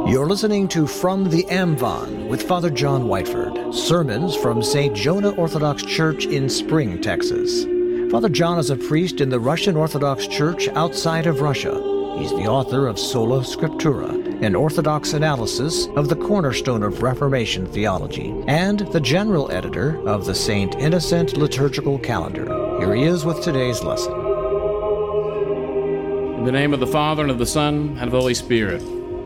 You're listening to From the Amvon with Father John Whiteford, sermons from St. Jonah Orthodox Church in Spring, Texas. Father John is a priest in the Russian Orthodox Church outside of Russia. He's the author of Sola Scriptura, an Orthodox analysis of the cornerstone of Reformation theology, and the general editor of the St. Innocent Liturgical Calendar. Here he is with today's lesson. In the name of the Father, and of the Son, and of the Holy Spirit.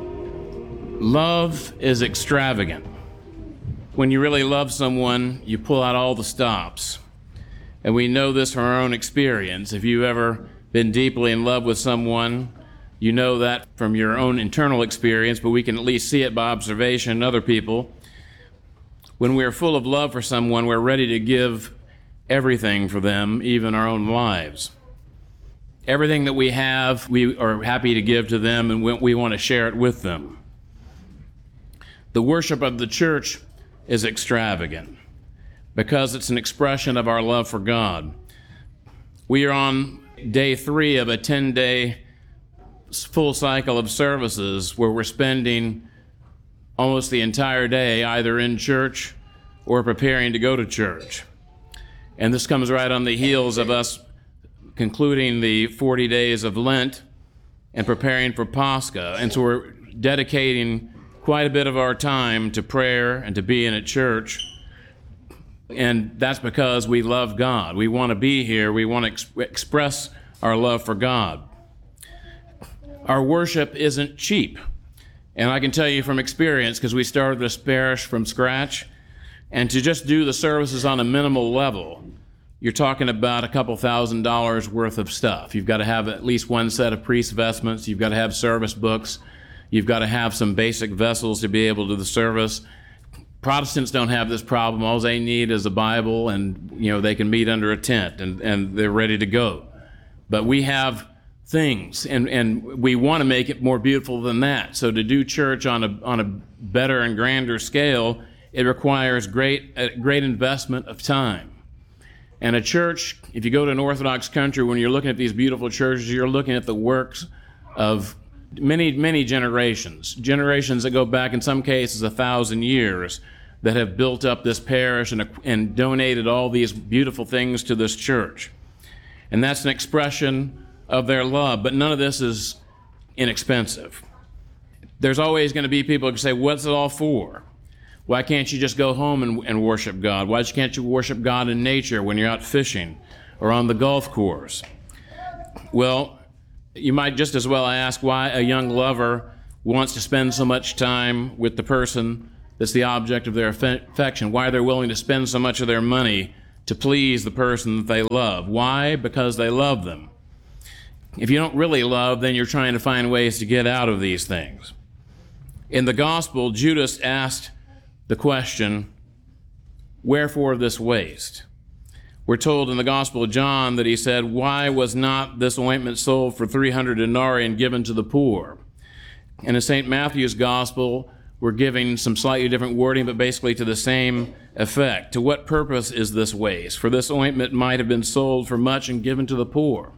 Love is extravagant. When you really love someone, you pull out all the stops. And we know this from our own experience. If you've ever been deeply in love with someone, you know that from your own internal experience, but we can at least see it by observation in other people. When we're full of love for someone, we're ready to give everything for them, even our own lives. Everything that we have, we are happy to give to them, and we want to share it with them. The worship of the church is extravagant because it's an expression of our love for God. We are on day 3 of a 10-day full cycle of services where we're spending almost the entire day either in church or preparing to go to church. And this comes right on the heels of us concluding the 40 days of Lent and preparing for Pascha. And so we're dedicating quite a bit of our time to prayer and to being at church. And that's because we love God. We want to be here. We want to express our love for God. Our worship isn't cheap. And I can tell you from experience, because we started this parish from scratch, and to just do the services on a minimal level, you're talking about a couple $1,000s worth of stuff. You've got to have at least one set of priest vestments. You've got to have service books. You've got to have some basic vessels to be able to do the service. Protestants don't have this problem. All they need is a Bible, and they can meet under a tent, and they're ready to go. But we have things, and we want to make it more beautiful than that. So to do church on a better and grander scale, it requires great investment of time. And a church, if you go to an Orthodox country, when you're looking at these beautiful churches, you're looking at the works of many generations that go back, in some cases, 1,000 years, that have built up this parish and donated all these beautiful things to this church. And that's an expression of their love, but none of this is inexpensive. There's always going to be people who say, what's it all for? Why can't you just go home and worship God? Why can't you worship God in nature when you're out fishing or on the golf course? Well, you might just as well ask why a young lover wants to spend so much time with the person that's the object of their affection, why they're willing to spend so much of their money to please the person that they love. Why? Because they love them. If you don't really love, then you're trying to find ways to get out of these things. In the gospel, Judas asked the question, wherefore this waste? We're told in the Gospel of John that he said, why was not this ointment sold for 300 denarii and given to the poor? And in St. Matthew's Gospel, we're giving some slightly different wording, but basically to the same effect. To what purpose is this waste? For this ointment might have been sold for much and given to the poor.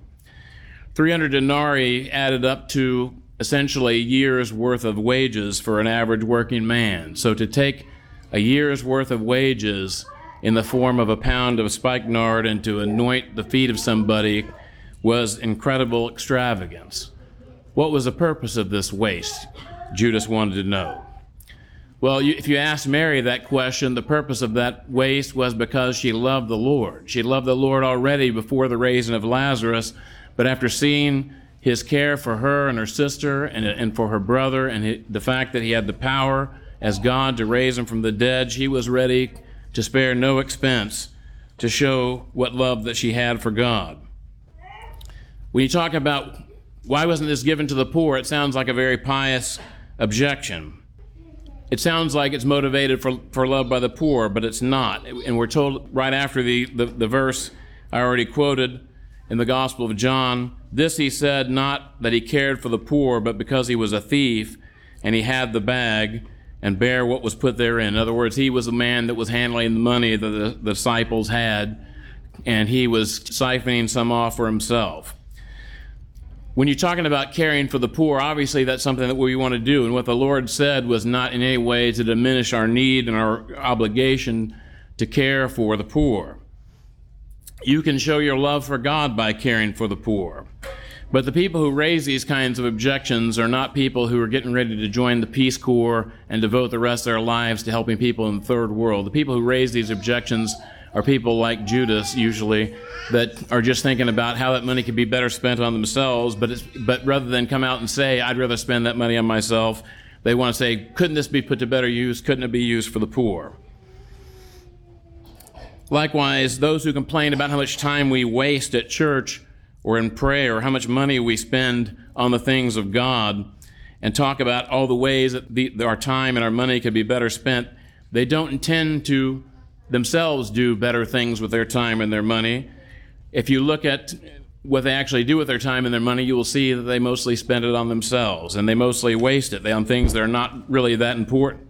300 denarii added up to essentially a year's worth of wages for an average working man. So to take a year's worth of wages in the form of a pound of spikenard and to anoint the feet of somebody was incredible extravagance. What was the purpose of this waste? Judas wanted to know. Well, if you ask Mary that question, the purpose of that waste was because she loved the Lord. She loved the Lord already before the raising of Lazarus, but after seeing his care for her and her sister and for her brother and the fact that he had the power as God to raise him from the dead, she was ready to spare no expense to show what love that she had for God. When you talk about why wasn't this given to the poor, it sounds like a very pious objection. It sounds like it's motivated for love by the poor, but it's not. And we're told right after the verse I already quoted in the Gospel of John, this he said, not that he cared for the poor, but because he was a thief and he had the bag and bear what was put therein. In other words, he was the man that was handling the money that the disciples had, and he was siphoning some off for himself. When you're talking about caring for the poor, obviously that's something that we want to do. And what the Lord said was not in any way to diminish our need and our obligation to care for the poor. You can show your love for God by caring for the poor. But the people who raise these kinds of objections are not people who are getting ready to join the Peace Corps and devote the rest of their lives to helping people in the third world. The people who raise these objections are people like Judas, usually, that are just thinking about how that money could be better spent on themselves, but rather than come out and say, I'd rather spend that money on myself, they want to say, couldn't this be put to better use? Couldn't it be used for the poor? Likewise, those who complain about how much time we waste at church or in prayer, or how much money we spend on the things of God, and talk about all the ways that our time and our money could be better spent, they don't intend to themselves do better things with their time and their money. If you look at what they actually do with their time and their money, you will see that they mostly spend it on themselves, and they mostly waste it on things that are not really that important.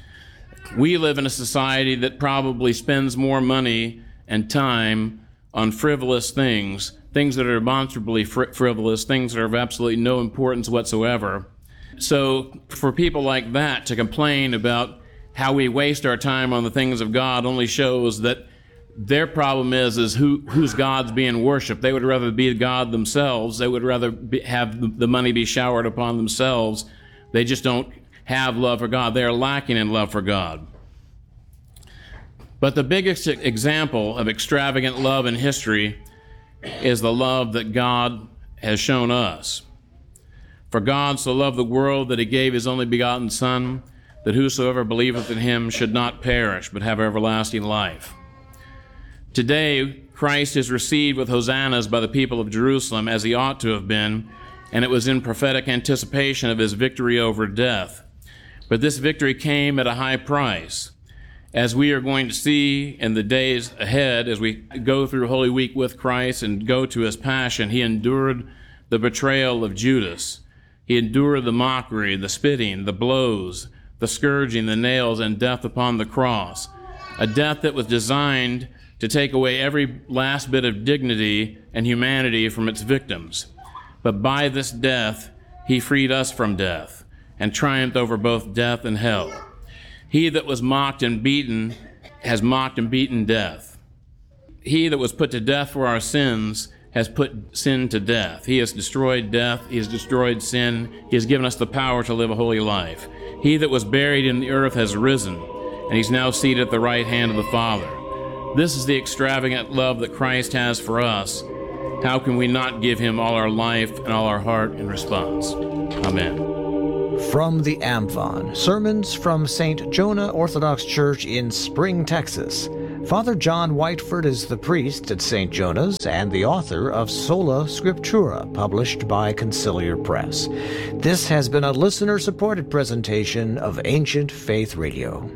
We live in a society that probably spends more money and time on frivolous things that are demonstrably frivolous, things that are of absolutely no importance whatsoever. So for people like that to complain about how we waste our time on the things of God only shows that their problem is whose God's being worshipped. They would rather be God themselves. They would rather have the money be showered upon themselves. They just don't have love for God. They are lacking in love for God. But the biggest example of extravagant love in history is the love that God has shown us. For God so loved the world that he gave his only begotten Son, that whosoever believeth in him should not perish, but have everlasting life. Today, Christ is received with hosannas by the people of Jerusalem, as he ought to have been, and it was in prophetic anticipation of his victory over death. But this victory came at a high price. As we are going to see in the days ahead, as we go through Holy Week with Christ and go to his passion, he endured the betrayal of Judas. He endured the mockery, the spitting, the blows, the scourging, the nails, and death upon the cross, a death that was designed to take away every last bit of dignity and humanity from its victims. But by this death, he freed us from death and triumphed over both death and hell. He that was mocked and beaten has mocked and beaten death. He that was put to death for our sins has put sin to death. He has destroyed death. He has destroyed sin. He has given us the power to live a holy life. He that was buried in the earth has risen, and he's now seated at the right hand of the Father. This is the extravagant love that Christ has for us. How can we not give him all our life and all our heart in response? Amen. From the Amvon, sermons from St. Jonah Orthodox Church in Spring, Texas. Father John Whiteford is the priest at St. Jonah's and the author of Sola Scriptura, published by Conciliar Press. This has been a listener-supported presentation of Ancient Faith Radio.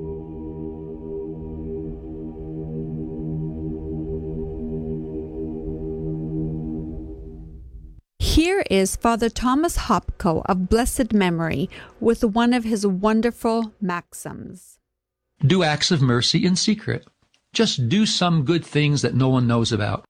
Here is Father Thomas Hopko of blessed memory with one of his wonderful maxims. Do acts of mercy in secret. Just do some good things that no one knows about.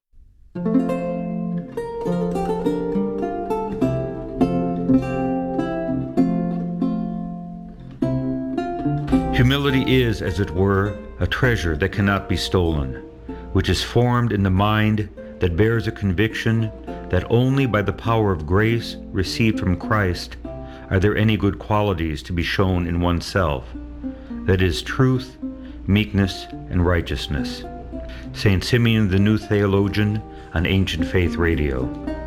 Humility is, as it were, a treasure that cannot be stolen, which is formed in the mind that bears a conviction that only by the power of grace received from Christ are there any good qualities to be shown in oneself, that is, truth, meekness, and righteousness. St. Simeon the New Theologian on Ancient Faith Radio.